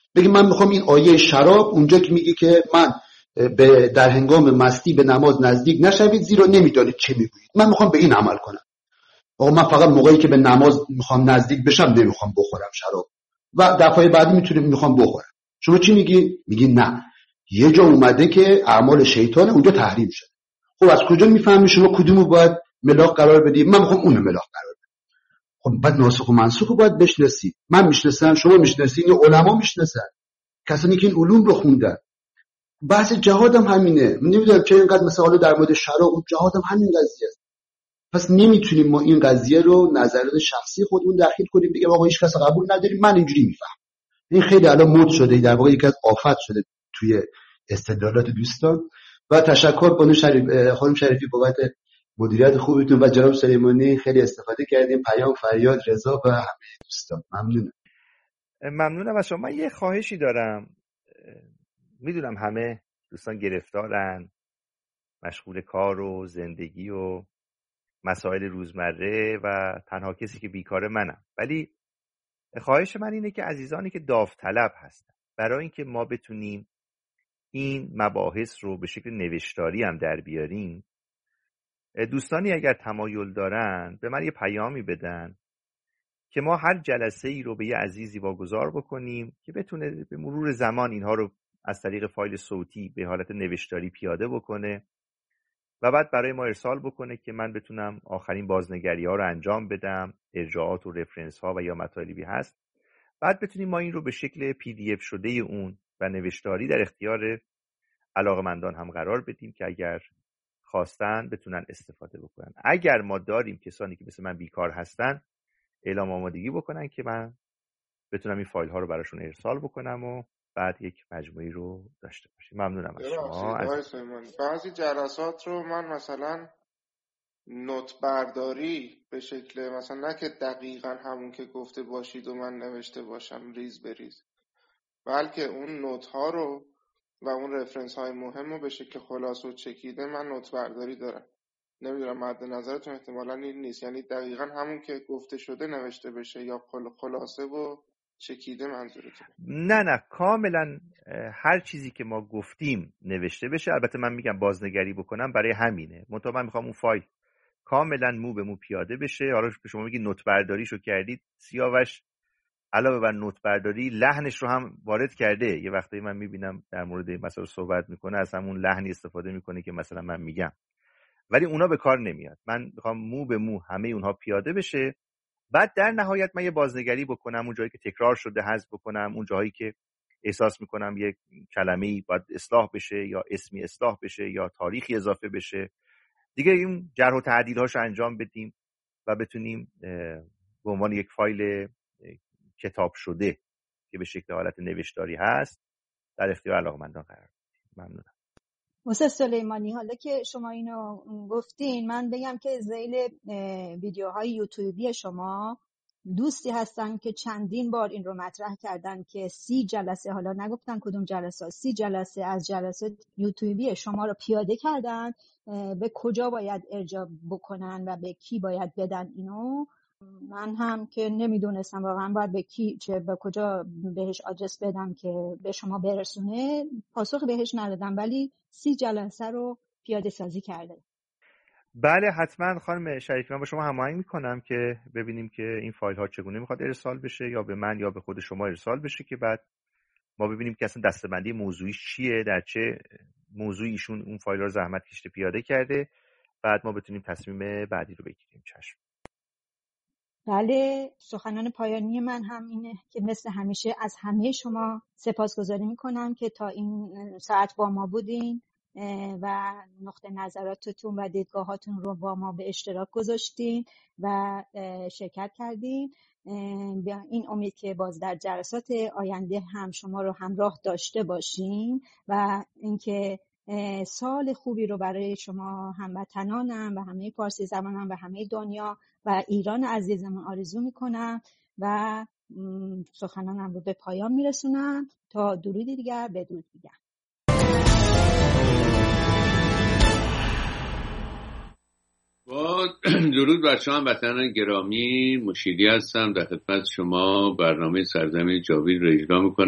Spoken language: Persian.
بگی من میخوام این آیه شراب اونجا که میگه که من در هنگام مستی به نماز نزدیک نشوید زیرا نمیدانید چه میگویید، من میخوام به این عمل کنم. آقا من فقط موقعی که به نماز میخوام نزدیک بشم نمیخوام بخورم شراب و دفعه بعدی میخوام بخورم. شما چی میگی؟ میگی نه، یه جا اومده که اعمال شیطان اونجا تحریم شده. خب از کجا میفهمی شما کدومو باید ملاک قرار بدی؟ من میخوام اونو ملاک قرار بدم. خب بعد ناسخ و منسوخ رو باید بشناسی. من میشناسم، شما میشناسین، علما میشناسن، کسانی که این علوم رو خوندن. بحث جهاد هم همینه. من نمیدونم چرا اینقدر مثلا حالا در مورد شراب و جهاد هم همین قضیه است. پس نمیتونیم ما این قضیه رو نظرات شخصی خودمون داخل کنیم بگیم آقا هیچ کس قبول نداریم، من اینجوری میفهم. این خیلی الان مد شده، در واقع یک از آفت شده توی استدلالات دوستان. و تشکر خانم شریفی بابت مدیریت خوبتون و جناب سلیمانی، خیلی استفاده کردیم. پیام، فریاد، رضا و همه دوستان ممنونم از شما. من یه خواهشی دارم. میدونم همه دوستان گرفتارن، مشغول کار و زندگی و مسائل روزمره و تنها کسی که بیکاره منم، ولی خواهش من اینه که عزیزانی که داوطلب هستن، برای اینکه ما بتونیم این مباحث رو به شکل نوشتاری هم در بیاریم، دوستانی اگر تمایل دارن به من یه پیامی بدن که ما هر جلسه ای رو به یه عزیزی واگذار بکنیم که بتونه به مرور زمان اینها رو از طریق فایل صوتی به حالت نوشتاری پیاده بکنه و بعد برای ما ارسال بکنه که من بتونم آخرین بازنگری ها رو انجام بدم، ارجاعات و رفرنس ها و یا مطالبی هست، بعد بتونیم ما این رو به شکل PDF شده اون و نوشتاری در اختیار علاقمندان هم قرار بدیم که اگر خواستن بتونن استفاده بکنن. اگر ما داریم کسانی که مثل من بیکار هستن، اعلام آمادگی بکنن که من بتونم این فایل ها رو براشون ارسال بکنم و بعد یک مجموعی رو داشته باشیم. ممنونم از شما. بعضی جلسات رو من مثلا نوت برداری به شکل مثلا نه که دقیقاً همون که گفته باشید و من نوشته باشم ریز به ریز، بلکه اون نوت ها رو و اون رفرنس های مهم رو به شکل خلاصه و چکیده من نوت برداری دارم. نمیدونم مد نظرتون احتمالاً این نیست، یعنی دقیقاً همون که گفته شده نوشته بشه یا خلاصه و چکیده منظورتونه؟ نه کاملا هر چیزی که ما گفتیم نوشته بشه. البته من میگم بازنگری بکنم برای همینه، منتها من میخوام اون فایل کاملا مو به مو پیاده بشه. حالا شما میگید نوت برداریشو کردید، سیاوش علاوه بر نوت برداری لحنش رو هم وارد کرده. یه وقتایی من میبینم در مورد مثلا صحبت میکنه از همون لحنی استفاده میکنه که مثلا من میگم، ولی اونا به کار نمیاد. من میخوام مو به مو همه اونها پیاده بشه، بعد در نهایت من یه بازنگری بکنم، اون جایی که تکرار شده حذف بکنم، اون جایی که احساس میکنم یک کلمه‌ای باید اصلاح بشه یا اسمی اصلاح بشه یا تاریخی اضافه بشه، دیگه این جرح و تعدیل‌هاشو انجام بدیم و بتونیم به عنوان یک فایل کتاب شده که به شکل حالت نوشتاری هست در اختیار علاقمندان قرار بدیم. ممنونم. استاد سلیمانی، حالا که شما اینو گفتین، من بگم که ذیل ویدیوهای یوتیوبی شما دوستی هستن که چندین بار این رو مطرح کردن که 30 جلسه، حالا نگفتن کدوم جلسه، 30 جلسه از جلسات یوتیوبی شما رو پیاده کردن به کجا باید ارجاع بکنن و به کی باید بدن اینو. من هم که نمیدونستم واقعا باید به کی به کجا بهش آدرس بدم که به شما برسونه، پاسخ بهش ندادم، ولی 30 جلسه رو پیاده سازی کرده. بله حتما خانم شریفی، من با شما هماهنگ میکنم که ببینیم که این فایل ها چگونه میخواد ارسال بشه، یا به من یا به خود شما ارسال بشه، که بعد ما ببینیم که اصلا دسته‌بندی موضوعی چیه، در چه موضوعی ایشون اون فایل ها رو زحمت کشیده پیاده کرده، بعد ما بتونیم تصمیم بعدی رو بگیریم. چشم. بله، سخنان پایانی من هم اینه که مثل همیشه از همه شما سپاسگزاری میکنم که تا این ساعت با ما بودین و نقطه نظراتتون و دیدگاهاتون رو با ما به اشتراک گذاشتین و شرکت کردین. این امید که باز در جلسات آینده هم شما رو همراه داشته باشیم و اینکه سال خوبی رو برای شما هموطنانم و همه فارسی زبانم و همه دنیا و ایران عزیزمون آرزو میکنم و سخنانم رو به پایان میرسونم تا درودی دیگر بدرود دیگر. با درود بر شما وطنان گرامی، مشیری هستم در خدمت شما. برنامه سرزمین جاوید رو اجرا میکنم.